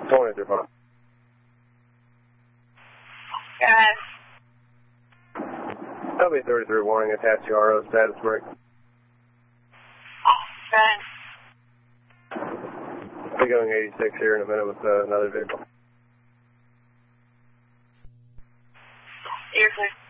23-5. Go ahead. LB33 warning, attached to RO status break. Go ahead. I'll be going 86 here in a minute with another vehicle. You're clear.